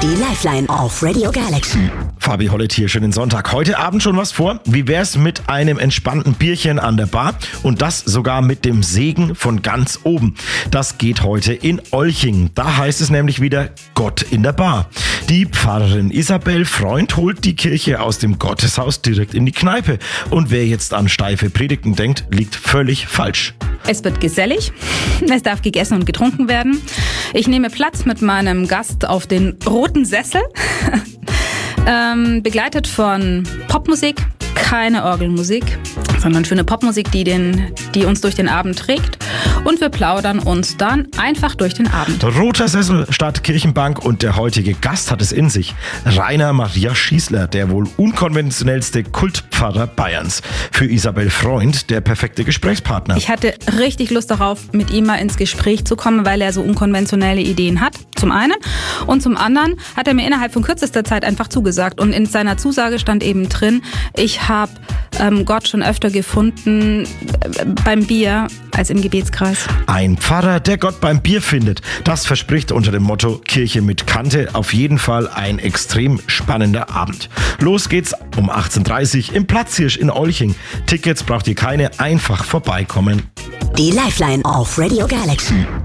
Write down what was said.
Die Lifeline auf Radio Galaxy. Fabi Hollett hier, schönen Sonntag. Heute Abend schon was vor? Wie wär's mit einem entspannten Bierchen an der Bar? Und das sogar mit dem Segen von ganz oben. Das geht heute in Olching. Da heißt es nämlich wieder Gott in der Bar. Die Pfarrerin Isabel Freund holt die Kirche aus dem Gotteshaus direkt in die Kneipe. Und wer jetzt an steife Predigten denkt, liegt völlig falsch. Es wird gesellig, es darf gegessen und getrunken werden. Ich nehme Platz mit meinem Gast auf den roten Sessel, begleitet von Popmusik, keine Orgelmusik, sondern schöne Popmusik, die uns durch den Abend trägt. Und wir plaudern uns dann einfach durch den Abend. Roter Sessel statt Kirchenbank und der heutige Gast hat es in sich. Rainer Maria Schießler, der wohl unkonventionellste Kultpfarrer Bayerns. Für Isabel Freund der perfekte Gesprächspartner. Ich hatte richtig Lust darauf, mit ihm mal ins Gespräch zu kommen, weil er so unkonventionelle Ideen hat, zum einen. Und zum anderen hat er mir innerhalb von kürzester Zeit einfach zugesagt. Und in seiner Zusage stand eben drin, ich habe Gott schon öfter gefunden beim Bier als im Gebetskreis. Ein Pfarrer, der Gott beim Bier findet. Das verspricht unter dem Motto Kirche mit Kante auf jeden Fall ein extrem spannender Abend. Los geht's um 18:30 Uhr im Platzhirsch in Olching. Tickets braucht ihr keine, einfach vorbeikommen. Die Lifeline auf Radio Galaxy.